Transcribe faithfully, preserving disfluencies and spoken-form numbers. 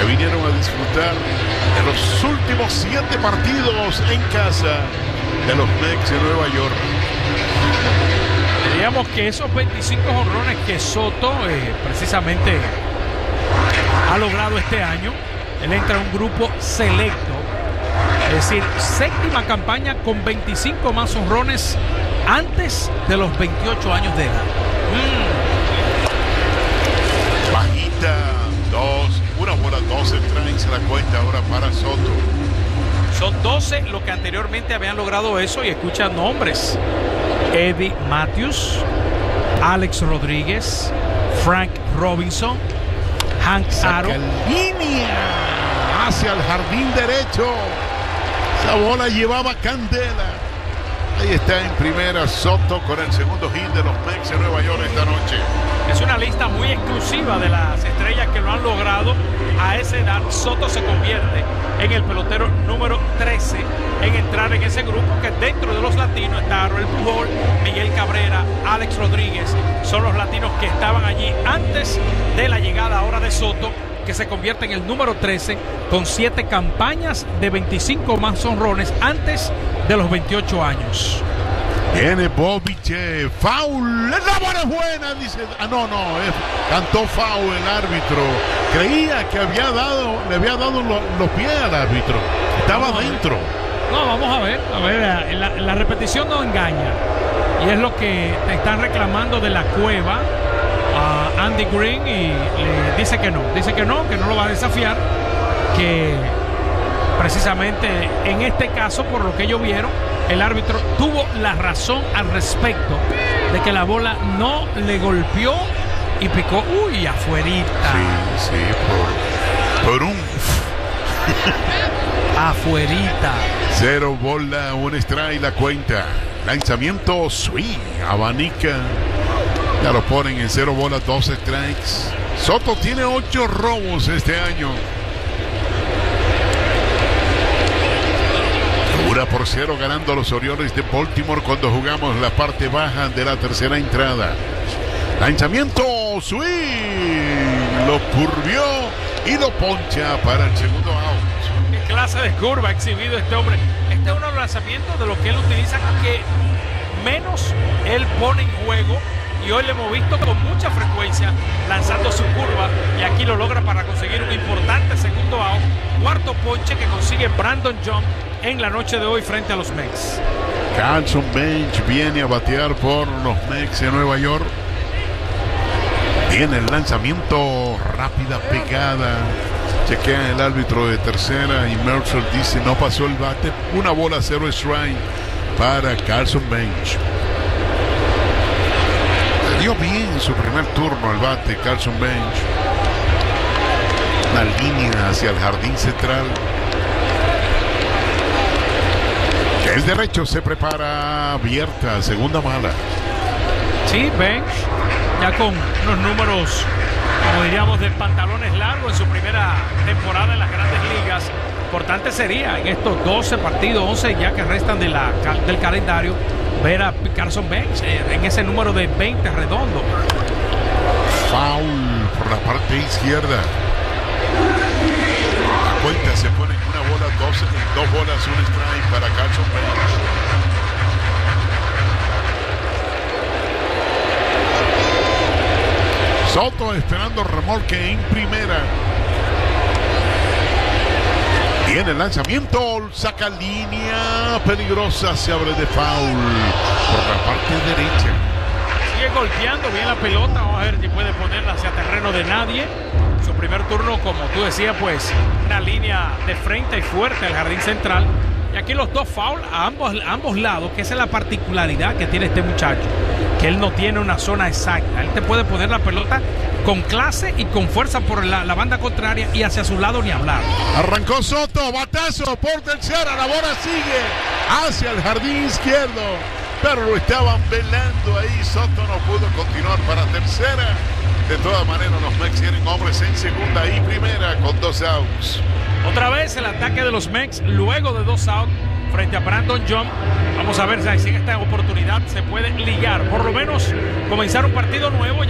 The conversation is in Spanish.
que vinieron a disfrutar de los últimos siete partidos en casa de los Mets de Nueva York. Diríamos que esos veinticinco jonrones que Soto eh, precisamente ha logrado este año, él entra en un grupo selecto, es decir, séptima campaña con veinticinco más jonrones antes de los veintiocho años de edad. Mm. Bajita, dos, una bola, doce strikes la cuenta ahora para Soto. Son doce los que anteriormente habían logrado eso, y escucha nombres: Eddie Matthews, Alex Rodríguez, Frank Robinson, Hank Aaron. Línea hacia el jardín derecho. Esa bola llevaba candela. Ahí está en primera Soto con el segundo hit de los Mets de Nueva York esta noche. Es una lista muy exclusiva de las estrellas que lo han logrado a esa edad. Soto se convierte en el pelotero número trece en entrar en ese grupo, que dentro de los latinos está Roel Pujol, Miguel Cabrera, Alex Rodríguez. Son los latinos que estaban allí antes de la llegada ahora de Soto, que se convierte en el número trece con siete campañas de veinticinco más honrones antes de los veintiocho años. Viene Bobich, foul, la bola es buena, dice, ah no, no, eh, cantó foul el árbitro, creía que había dado, le había dado lo, los pies al árbitro, estaba vamos adentro. No, vamos a ver, a ver, la, la repetición no engaña, y es lo que te están reclamando de la cueva a Andy Green, y le dice que no, dice que no, que no lo va a desafiar, que precisamente en este caso, por lo que ellos vieron, el árbitro tuvo la razón al respecto de que la bola no le golpeó y picó, uy, afuerita. Sí, sí, por, por un... afuerita. Cero bola, un strike la cuenta. Lanzamiento swing, abanica. Ya lo ponen en cero bola, dos strikes. Soto tiene ocho robos este año. Una por cero ganando los Orioles de Baltimore cuando jugamos la parte baja de la tercera entrada. Lanzamiento swing, lo curvió y lo poncha para el segundo out. ¿Qué clase de curva ha exhibido este hombre? Este es uno de los lanzamientos de los que él utiliza que menos él pone en juego, y hoy le hemos visto con mucha frecuencia lanzando su curva, y aquí lo logra para conseguir un importante segundo out. Cuarto ponche que consigue Brandon Jump en la noche de hoy frente a los Mets. Carson Bench viene a batear por los Mets de Nueva York. Viene el lanzamiento, rápida pegada. Chequea el árbitro de tercera y Mercer dice no pasó el bate. Una bola, cero strike para Carson Bench. Le dio bien su primer turno al bate Carson Bench. Una línea hacia el jardín central. Es derecho, se prepara abierta, segunda mala. Sí, Bench, ya con unos números, como diríamos, de pantalones largos en su primera temporada en las grandes ligas. Importante sería en estos doce partidos, once ya que restan de la, del calendario, ver a Carson Bench en ese número de veinte redondo. Foul por la parte izquierda. La cuenta se pone en una bola, dos, dos bolas, un strike para Carson Bench. Soto esperando remolque en primera. Viene el lanzamiento, saca línea peligrosa, se abre de foul por la parte derecha. Sigue golpeando bien la pelota, vamos a ver si puede ponerla hacia terreno de nadie. Su primer turno, como tú decías, pues una línea de frente y fuerte al jardín central. Y aquí los dos foul a ambos, a ambos lados, que esa es la particularidad que tiene este muchacho, que él no tiene una zona exacta. Él te puede poner la pelota con clase y con fuerza por la, la banda contraria, y hacia su lado ni hablar. Arrancó Soto, batazo por tercera, la bola sigue hacia el jardín izquierdo, pero lo estaban velando ahí. Soto no pudo continuar para tercera. De todas maneras, los Mets tienen hombres en segunda y primera con dos outs. Otra vez el ataque de los Mets luego de dos outs frente a Brandon Jump. Vamos a ver si en esta oportunidad se puede ligar, por lo menos comenzar un partido nuevo.